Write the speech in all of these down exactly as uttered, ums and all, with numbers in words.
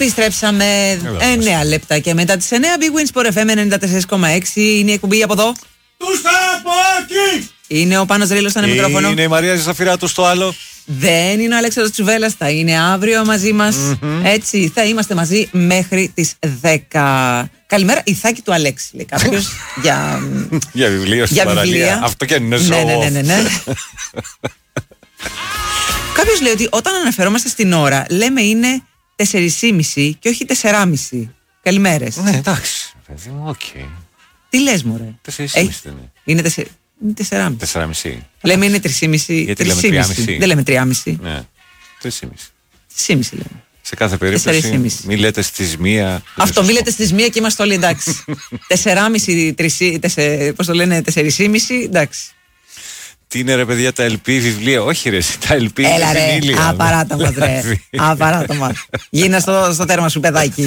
Επιστρέψαμε εννέα λεπτά και μετά τις εννέα. Big Win Sport εφ εμ ενενήντα τέσσερα κόμμα έξι. Είναι η εκπομπή από εδώ. Τους Ταπάκη! Είναι ο Πάνος Ρήλος στο μικρόφωνο. Είναι η Μαρία Ζαφυράτου στο άλλο. Δεν είναι ο Αλέξανδρος Τσουβέλλας. Θα είναι αύριο μαζί μας. Mm-hmm. Έτσι, θα είμαστε μαζί μέχρι τις δέκα. Καλημέρα, Ιθάκη του Αλέξη, λέει κάποιος. για... για βιβλίο στην για παραλία. βιβλία. Αυτό και είναι ζώο. Ναι, ναι, ναι, ναι. Κάποιος λέει ότι όταν αναφερόμαστε στην ώρα, λέμε είναι τέσσερις και μισή και όχι τεσσεράμισι. Καλημέρες. Ναι, εντάξει, παιδί μου, οκ. Okay. Τι λες, μωρέ? Τέσσερις και μισή είναι. Είναι τεσσε... τεσσεράμισι. Τεσσεράμισι. Λέμε είναι τρεις και μισή. Γιατί λέμε τριάμισι. Δεν λέμε τριάμισι. Ναι, τρεις και μισή. Τρεις και μισή λέμε. Σε κάθε περίπτωση, μη λέτε στις μία. Αυτό, μη λέτε στις μία και είμαστε όλοι εντάξει. Τεσσεράμισι, πώς το λένε, τέσσερις και μισή, εντάξει. Τι είναι ρε παιδιά τα ελ πι βιβλία? Όχι ρε, τα ελ πι έλα είναι βιβλία. Απαράτα μας ρε, απαράτα μας. Γίνα στο, στο τέρμα σου παιδάκι.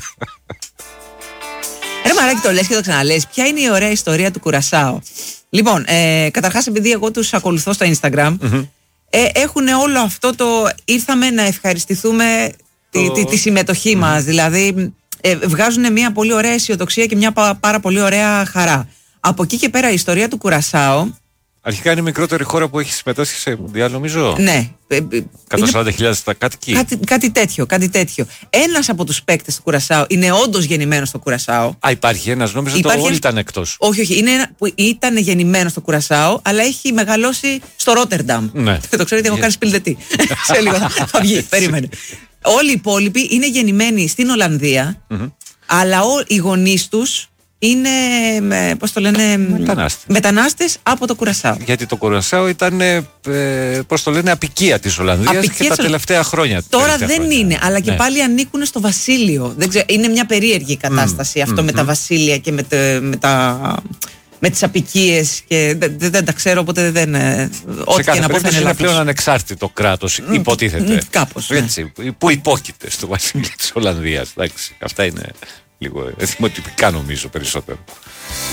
Ρε Μαράκι, το λες και το ξαναλες. Ποια είναι η ωραία ιστορία του Κουρασάο? Λοιπόν, ε, καταρχάς επειδή εγώ τους ακολουθώ στο Instagram, mm-hmm. ε, έχουν όλο αυτό το ήρθαμε να ευχαριστηθούμε το... τη, τη, τη συμμετοχή mm-hmm. μας. Δηλαδή ε, βγάζουν μια πολύ ωραία αισιοδοξία και μια πα, πάρα πολύ ωραία χαρά. Από εκεί και πέρα η ιστορία του Κουρασάο. Αρχικά είναι η μικρότερη χώρα που έχει συμμετάσχει σε μουντιάλ, νομίζω. Ναι. εκατόν σαράντα χιλιάδες τα κάτοικοι. Κάτι, κάτι τέτοιο, κάτι τέτοιο. Ένας από τους παίκτες του Κουρασάο είναι όντως γεννημένος στο Κουρασάο. Α, υπάρχει ένας, νόμιζα ότι όλοι ήταν εκτός. Όχι, όχι. Είναι ένα που ήταν γεννημένος στο Κουρασάο, αλλά έχει μεγαλώσει στο Ρότερνταμ. Ναι. Το ξέρετε, έχω κάνει σπιλτετή. Σε λίγο θα βγει, περίμενε. Όλοι οι υπόλοιποι είναι γεννημένοι στην Ολλανδία, αλλά οι γονείς τους είναι, πώς το λένε, μετανάστες. μετανάστες από το Κουρασάο. Γιατί το Κουρασάο ήταν, ε, πώς το λένε, απικία της Ολλανδίας απικία και τα τελευταία χρόνια. Τώρα τελευταία δεν χρόνια. είναι, αλλά και ναι. πάλι ανήκουν στο βασίλειο. Δεν ξέρω, είναι μια περίεργη κατάσταση mm. αυτό mm. με τα βασίλεια και με, τε, με, τα, με τις απικίες και δεν, δεν, δεν τα ξέρω, οπότε δεν... Σε κάθε περίπτωση είναι πλέον ανεξάρτητο κράτος, mm. υποτίθεται. Mm. Κάπως, ναι. Έτσι, που υπόκειται στο βασίλειο της Ολλανδίας. Εντάξει, αυτά είναι λίγο εθιμοτυπικά νομίζω περισσότερο.